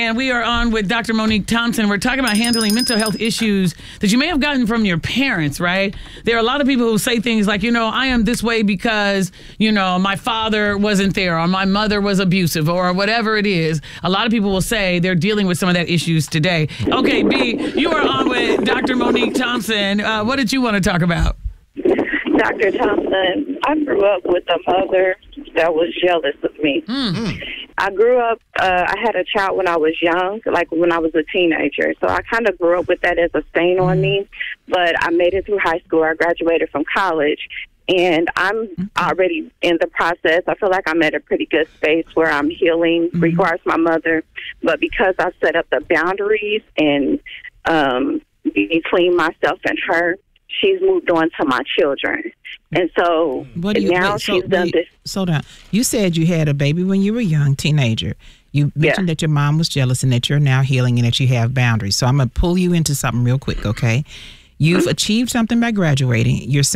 And we are on with Dr. Monique Thompson. We're talking about handling mental health issues that you may have gotten from your parents, right? There are a lot of people who say things like, I am this way because, my father wasn't there or my mother was abusive or whatever it is. A lot of people will say they're dealing with some of that issues today. Okay, B, you are on with Dr. Monique Thompson. What did you want to talk about? Dr. Thompson, I grew up with a mother that was jealous of me. Mm-hmm. I grew up, I had a child when I was young, like when I was a teenager. So I kind of grew up with that as a stain on me. But I made it through high school. I graduated from college. And I'm already in the process. I feel like I'm at a pretty good space where I'm healing regards my mother. But because I set up the boundaries and between myself and her, she's moved on to my children. And so she's done this. Slow down. You said you had a baby when you were young, teenager. You mentioned that your mom was jealous and that you're now healing and that you have boundaries. So I'm going to pull you into something real quick, okay? You've achieved something by graduating. You're